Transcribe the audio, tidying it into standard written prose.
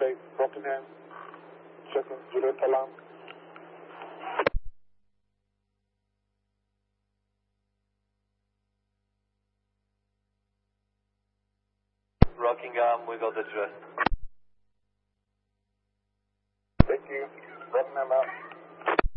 State, Rockingham, checking Juliet alarm. Rockingham, we got the Juliet. Thank you. Rockingham out.